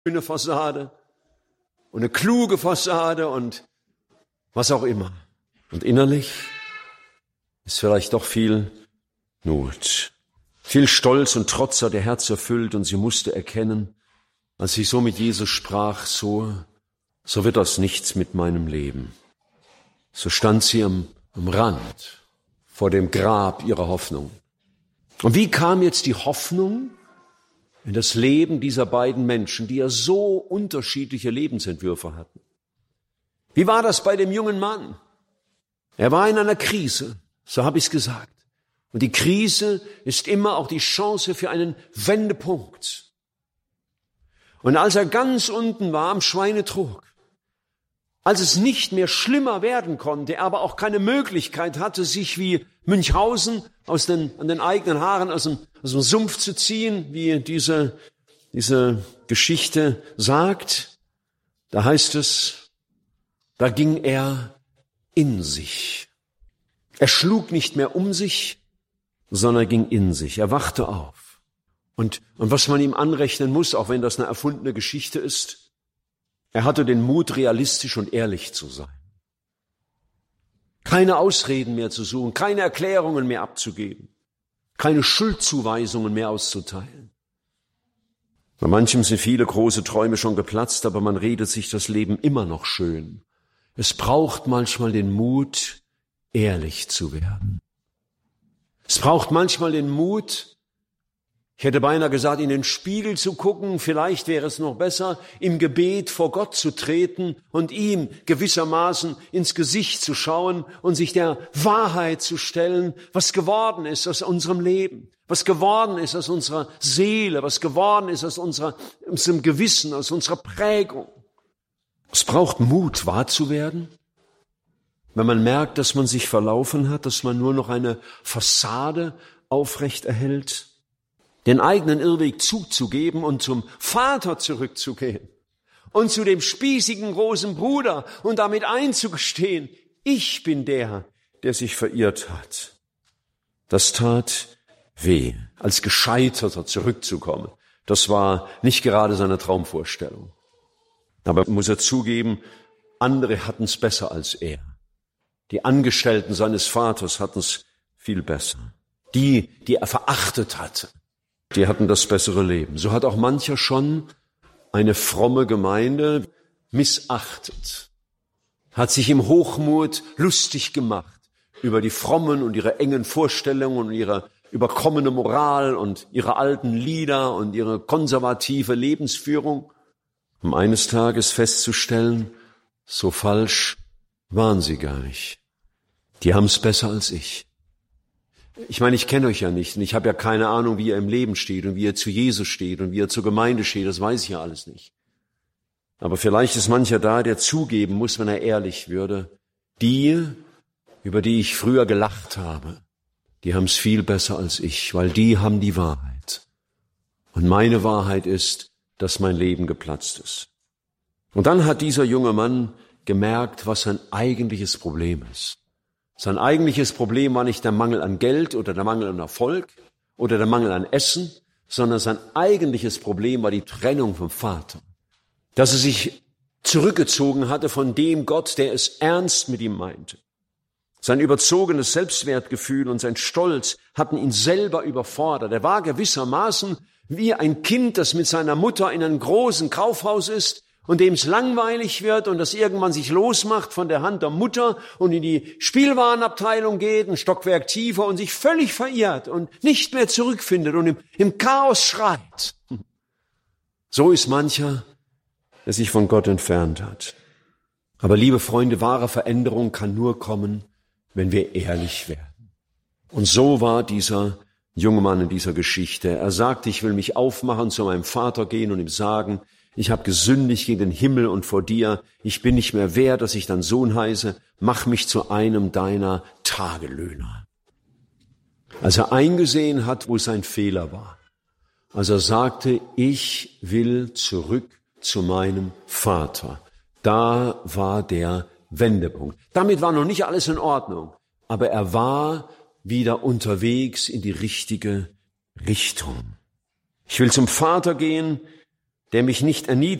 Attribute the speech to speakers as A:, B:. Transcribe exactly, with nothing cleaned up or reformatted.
A: schöne Fassade und eine kluge Fassade und was auch immer. Und innerlich ist vielleicht doch viel Not, viel Stolz und Trotz hat ihr Herz erfüllt und sie musste erkennen, als sie so mit Jesus sprach, so, so wird das nichts mit meinem Leben. So stand sie am, am Rand vor dem Grab ihrer Hoffnung. Und wie kam jetzt die Hoffnung in das Leben dieser beiden Menschen, die ja so unterschiedliche Lebensentwürfe hatten? Wie war das bei dem jungen Mann? Er war in einer Krise, so habe ich es gesagt. Und die Krise ist immer auch die Chance für einen Wendepunkt. Und als er ganz unten war am Schweinetrog, als es nicht mehr schlimmer werden konnte, er aber auch keine Möglichkeit hatte, sich wie Münchhausen aus den, an den eigenen Haaren aus dem, aus dem Sumpf zu ziehen, wie diese, diese Geschichte sagt, da heißt es, da ging er in sich. Er schlug nicht mehr um sich, sondern ging in sich. Er wachte auf. Und, und was man ihm anrechnen muss, auch wenn das eine erfundene Geschichte ist, er hatte den Mut, realistisch und ehrlich zu sein. Keine Ausreden mehr zu suchen, keine Erklärungen mehr abzugeben, keine Schuldzuweisungen mehr auszuteilen. Bei manchem sind viele große Träume schon geplatzt, aber man redet sich das Leben immer noch schön. Es braucht manchmal den Mut, ehrlich zu werden. Es braucht manchmal den Mut, ich hätte beinahe gesagt, in den Spiegel zu gucken, vielleicht wäre es noch besser, im Gebet vor Gott zu treten und ihm gewissermaßen ins Gesicht zu schauen und sich der Wahrheit zu stellen, was geworden ist aus unserem Leben, was geworden ist aus unserer Seele, was geworden ist aus unserer, unserem Gewissen, aus unserer Prägung. Es braucht Mut, wahr zu werden, wenn man merkt, dass man sich verlaufen hat, dass man nur noch eine Fassade aufrecht erhält, den eigenen Irrweg zuzugeben und zum Vater zurückzugehen und zu dem spießigen großen Bruder und damit einzugestehen, ich bin der, der sich verirrt hat. Das tat weh, als Gescheiterter zurückzukommen. Das war nicht gerade seine Traumvorstellung. Aber muss er zugeben, andere hatten es besser als er. Die Angestellten seines Vaters hatten es viel besser. Die, die er verachtet hatte, die hatten das bessere Leben. So hat auch mancher schon eine fromme Gemeinde missachtet, hat sich im Hochmut lustig gemacht über die frommen und ihre engen Vorstellungen und ihre überkommene Moral und ihre alten Lieder und ihre konservative Lebensführung, um eines Tages festzustellen, so falsch waren sie gar nicht. Die haben es besser als ich. Ich meine, ich kenne euch ja nicht und ich habe ja keine Ahnung, wie ihr im Leben steht und wie ihr zu Jesus steht und wie ihr zur Gemeinde steht, das weiß ich ja alles nicht. Aber vielleicht ist mancher da, der zugeben muss, wenn er ehrlich würde, die, über die ich früher gelacht habe, die haben es viel besser als ich, weil die haben die Wahrheit. Und meine Wahrheit ist, dass mein Leben geplatzt ist. Und dann hat dieser junge Mann gemerkt, was sein eigentliches Problem ist. Sein eigentliches Problem war nicht der Mangel an Geld oder der Mangel an Erfolg oder der Mangel an Essen, sondern sein eigentliches Problem war die Trennung vom Vater. Dass er sich zurückgezogen hatte von dem Gott, der es ernst mit ihm meinte. Sein überzogenes Selbstwertgefühl und sein Stolz hatten ihn selber überfordert. Er war gewissermaßen wie ein Kind, das mit seiner Mutter in einem großen Kaufhaus ist und dem es langweilig wird und das irgendwann sich losmacht von der Hand der Mutter und in die Spielwarenabteilung geht, ein Stockwerk tiefer und sich völlig verirrt und nicht mehr zurückfindet und im, im Chaos schreit. So ist mancher, der sich von Gott entfernt hat. Aber liebe Freunde, wahre Veränderung kann nur kommen, wenn wir ehrlich werden. Und so war dieser junge Mann in dieser Geschichte. Er sagte, ich will mich aufmachen, zu meinem Vater gehen und ihm sagen, ich habe gesündigt gegen den Himmel und vor dir. Ich bin nicht mehr wert, dass ich dein Sohn heiße. Mach mich zu einem deiner Tagelöhner. Als er eingesehen hat, wo sein Fehler war. Als er sagte, ich will zurück zu meinem Vater. Da war der Wendepunkt. Damit war noch nicht alles in Ordnung. Aber er war wieder unterwegs in die richtige Richtung. Ich will zum Vater gehen, der mich nicht erniedrigt,